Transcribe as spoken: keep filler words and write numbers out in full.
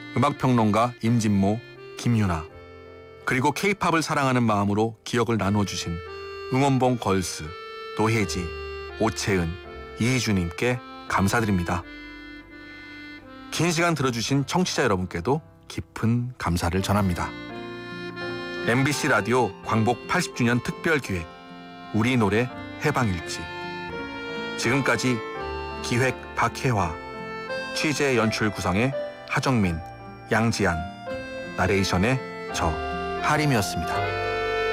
음악평론가 임진모, 김유나, 그리고 케이팝을 사랑하는 마음으로 기억을 나눠주신 응원봉 걸스, 노혜지, 오채은, 이희주님께 감사드립니다. 긴 시간 들어주신 청취자 여러분께도 깊은 감사를 전합니다. 엠비씨 라디오 광복 팔십 주년 특별기획 우리 노래 해방일지, 지금까지 기획 박혜화, 취재 연출 구성의 하정민, 양지안, 나레이션의 저 하림이었습니다.